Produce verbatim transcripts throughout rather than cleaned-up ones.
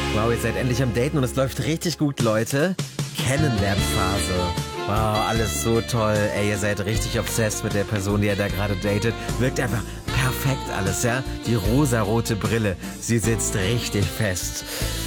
Wow, ihr seid endlich am Daten und es läuft richtig gut, Leute. Kennenlernphase. Wow, alles so toll. Ey, ihr seid richtig obsessed mit der Person, die ihr da gerade datet. Wirkt einfach perfekt alles, ja? Die rosarote Brille, sie sitzt richtig fest.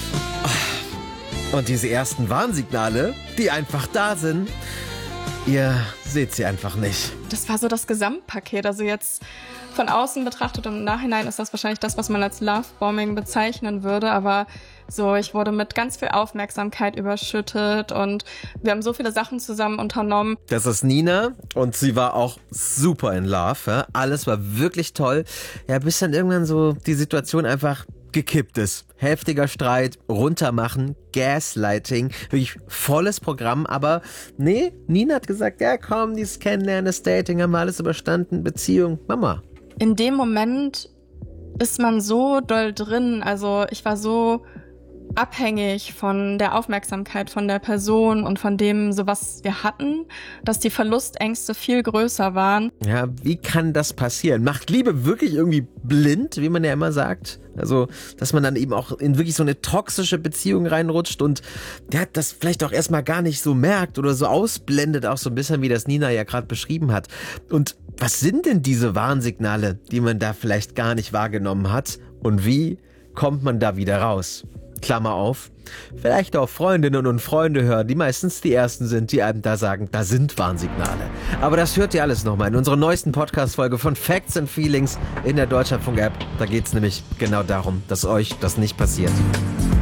Und diese ersten Warnsignale, die einfach da sind, ihr seht sie einfach nicht. Das war so das Gesamtpaket. Also jetzt von außen betrachtet und im Nachhinein ist das wahrscheinlich das, was man als Lovebombing bezeichnen würde. Aber so, ich wurde mit ganz viel Aufmerksamkeit überschüttet und wir haben so viele Sachen zusammen unternommen. Das ist Nina und sie war auch super in Love. Ja? Alles war wirklich toll. Ja, bis dann irgendwann so die Situation einfach gekippt ist. Heftiger Streit, runtermachen, Gaslighting, wirklich volles Programm, aber nee, Nina hat gesagt, ja komm, dieses Kennenlernen, das Dating, haben wir alles überstanden, Beziehung, Mama. In dem Moment ist man so doll drin, also ich war so abhängig von der Aufmerksamkeit von der Person und von dem, so was wir hatten, dass die Verlustängste viel größer waren. Ja, wie kann das passieren? Macht Liebe wirklich irgendwie blind, wie man ja immer sagt? Also, dass man dann eben auch in wirklich so eine toxische Beziehung reinrutscht und der das vielleicht auch erstmal gar nicht so merkt oder so ausblendet, auch so ein bisschen, wie das Nina ja gerade beschrieben hat. Und was sind denn diese Warnsignale, die man da vielleicht gar nicht wahrgenommen hat? Und wie kommt man da wieder raus? Klammer auf, vielleicht auch Freundinnen und Freunde hören, die meistens die Ersten sind, die einem da sagen, da sind Warnsignale. Aber das hört ihr alles nochmal in unserer neuesten Podcast-Folge von Facts and Feelings in der Deutschlandfunk-App. Da geht es nämlich genau darum, dass euch das nicht passiert.